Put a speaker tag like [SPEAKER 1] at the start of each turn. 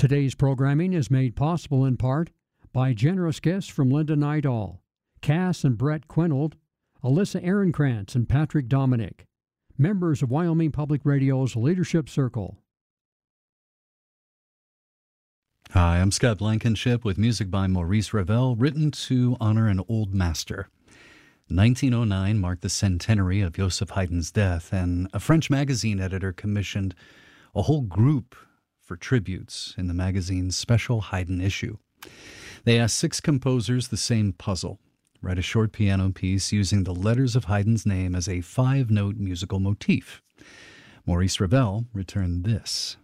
[SPEAKER 1] Today's programming is made possible in part by generous gifts from Linda Nydall, Cass and Brett Quinold, Alyssa Ehrenkrantz and Patrick Dominic, members of Wyoming Public Radio's Leadership Circle.
[SPEAKER 2] Hi, I'm Scott Blankenship with music by Maurice Ravel, written to honor an old master. 1909 marked the centenary of Joseph Haydn's death, and a French magazine editor commissioned a whole group for tributes in the magazine's special Haydn issue. They asked 6 composers the same puzzle: write a short piano piece using the letters of Haydn's name as a 5-note musical motif. Maurice Ravel returned this.